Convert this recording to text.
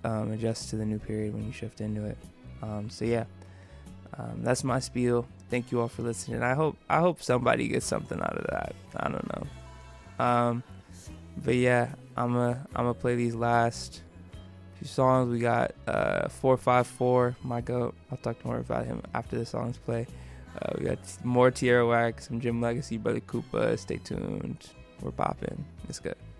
adjust to the new period when you shift into it. So yeah, that's my spiel. Thank you all for listening. I hope somebody gets something out of that. I don't know. But yeah, I'm gonna play these last few songs. We got 454, my goat. I'll talk more about him after the songs play. We got more Tierra Whack, some Jim Legacy, Brother Koopa. Stay tuned. We're popping. It's good.